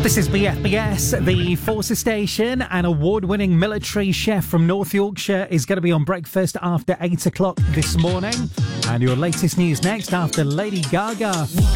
This is BFBS, the Forces Station. An award-winning military chef from North Yorkshire is going to be on breakfast after 8 o'clock this morning. And your latest news next after Lady Gaga.